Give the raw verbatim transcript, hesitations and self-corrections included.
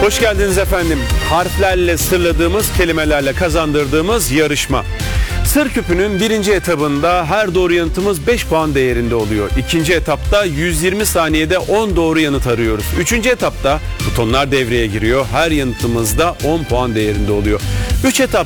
Hoş geldiniz efendim. Harflerle sırladığımız, kelimelerle kazandırdığımız yarışma. Sır küpünün birinci etabında her doğru yanıtımız beş puan değerinde oluyor. İkinci etapta yüz yirmi saniyede on doğru yanıt arıyoruz. Üçüncü etapta butonlar devreye giriyor. Her yanıtımızda on puan değerinde oluyor. Üç etap